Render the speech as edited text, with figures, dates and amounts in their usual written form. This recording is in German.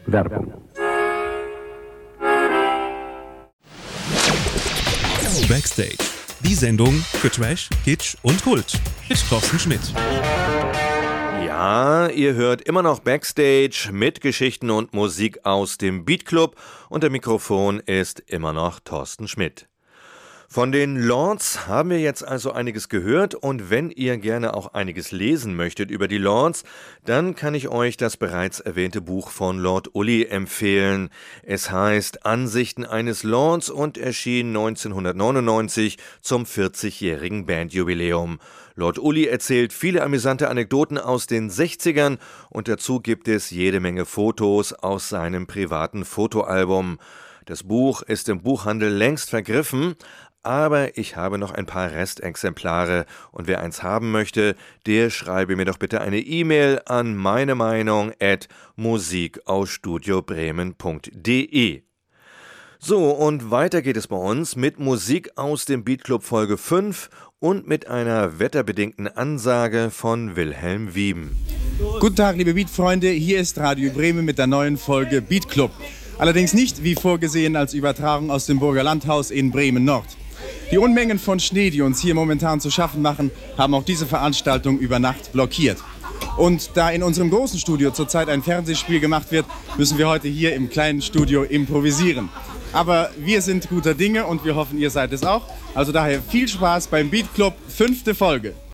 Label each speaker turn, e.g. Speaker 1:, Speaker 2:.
Speaker 1: Werbung.
Speaker 2: Backstage. Die Sendung für Trash, Kitsch und Kult mit Thorsten Schmidt.
Speaker 3: Ja, ihr hört immer noch Backstage mit Geschichten und Musik aus dem Beat Club und der Mikrofon ist immer noch Thorsten Schmidt. Von den Lords haben wir jetzt also einiges gehört und wenn ihr gerne auch einiges lesen möchtet über die Lords, dann kann ich euch das bereits erwähnte Buch von Lord Ully empfehlen. Es heißt Ansichten eines Lords und erschien 1999 zum 40-jährigen Bandjubiläum. Lord Ully erzählt viele amüsante Anekdoten aus den 60ern und dazu gibt es jede Menge Fotos aus seinem privaten Fotoalbum. Das Buch ist im Buchhandel längst vergriffen, aber ich habe noch ein paar Restexemplare und wer eins haben möchte, der schreibe mir doch bitte eine E-Mail an meinemeinung@musikausstudiobremen.de. So, und weiter geht es bei uns mit Musik aus dem Beat Club Folge 5 und mit einer wetterbedingten Ansage von Wilhelm Wieben.
Speaker 4: Guten Tag, liebe Beat-Freunde, hier ist Radio Bremen mit der neuen Folge Beat Club. Allerdings nicht wie vorgesehen als Übertragung aus dem Burger Landhaus in Bremen-Nord. Die Unmengen von Schnee, die uns hier momentan zu schaffen machen, haben auch diese Veranstaltung über Nacht blockiert. Und da in unserem großen Studio zurzeit ein Fernsehspiel gemacht wird, müssen wir heute hier im kleinen Studio improvisieren. Aber wir sind guter Dinge und wir hoffen, ihr seid es auch. Also daher viel Spaß beim Beat Club, 5. Folge.